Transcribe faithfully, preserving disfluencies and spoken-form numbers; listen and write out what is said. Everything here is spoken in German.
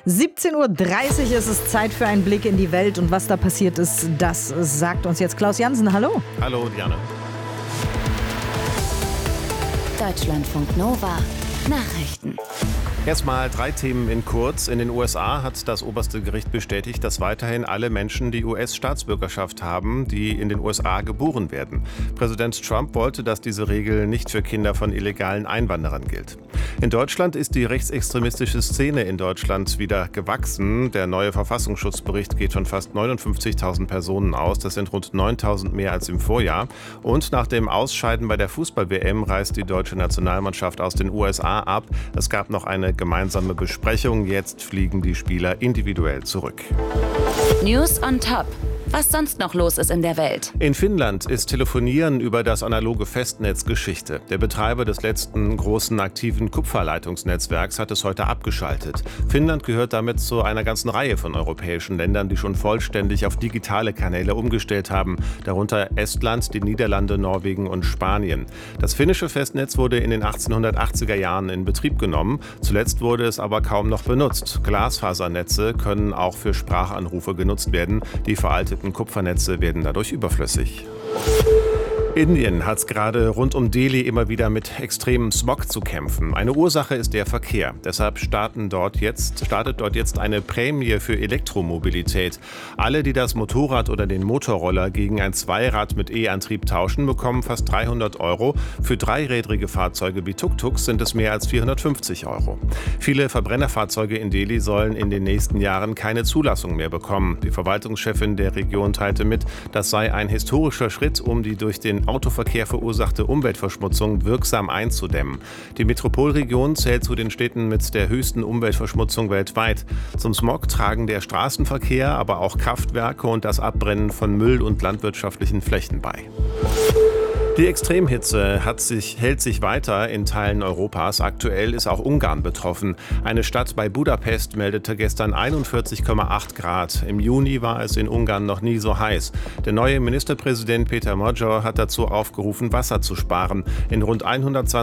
siebzehn Uhr dreißig ist es Zeit für einen Blick in die Welt. Und was da passiert ist, das sagt uns jetzt Klaus Jansen. Hallo. Hallo, Diane. Deutschlandfunk Nova. Nachrichten. Erstmal drei Themen in kurz. In den U S A hat das oberste Gericht bestätigt, dass weiterhin alle Menschen die U S-Staatsbürgerschaft haben, die in den U S A geboren werden. Präsident Trump wollte, dass diese Regel nicht für Kinder von illegalen Einwanderern gilt. In Deutschland ist die rechtsextremistische Szene in Deutschland wieder gewachsen. Der neue Verfassungsschutzbericht geht von fast neunundfünfzigtausend Personen aus. Das sind rund neuntausend mehr als im Vorjahr. Und nach dem Ausscheiden bei der Fußball-W M reist die deutsche Nationalmannschaft aus den U S A ab. Es gab noch eine gemeinsame Besprechung. Jetzt fliegen die Spieler individuell zurück. News on Top. Was sonst noch los ist in der Welt. In Finnland ist Telefonieren über das analoge Festnetz Geschichte. Der Betreiber des letzten großen aktiven Kupferleitungsnetzwerks hat es heute abgeschaltet. Finnland gehört damit zu einer ganzen Reihe von europäischen Ländern, die schon vollständig auf digitale Kanäle umgestellt haben, darunter Estland, die Niederlande, Norwegen und Spanien. Das finnische Festnetz wurde in den achtzehnhundertachtziger Jahren in Betrieb genommen. Zuletzt wurde es aber kaum noch benutzt. Glasfasernetze können auch für Sprachanrufe genutzt werden. Die veralteten Kupfernetze werden dadurch überflüssig. Indien hat es gerade rund um Delhi immer wieder mit extremem Smog zu kämpfen. Eine Ursache ist der Verkehr. Deshalb starten dort jetzt, startet dort jetzt eine Prämie für Elektromobilität. Alle, die das Motorrad oder den Motorroller gegen ein Zweirad mit E-Antrieb tauschen, bekommen fast dreihundert Euro. Für dreirädrige Fahrzeuge wie Tuk-Tuks sind es mehr als vierhundertfünfzig Euro. Viele Verbrennerfahrzeuge in Delhi sollen in den nächsten Jahren keine Zulassung mehr bekommen. Die Verwaltungschefin der Region teilte mit, das sei ein historischer Schritt, um die durch den Autoverkehr verursachte Umweltverschmutzung wirksam einzudämmen. Die Metropolregion zählt zu den Städten mit der höchsten Umweltverschmutzung weltweit. Zum Smog tragen der Straßenverkehr, aber auch Kraftwerke und das Abbrennen von Müll und landwirtschaftlichen Flächen bei. Die Extremhitze hat sich, hält sich weiter in Teilen Europas. Aktuell ist auch Ungarn betroffen. Eine Stadt bei Budapest meldete gestern einundvierzig Komma acht Grad. Im Juni war es in Ungarn noch nie so heiß. Der neue Ministerpräsident Péter Magyar hat dazu aufgerufen, Wasser zu sparen. In rund hundertzwanzig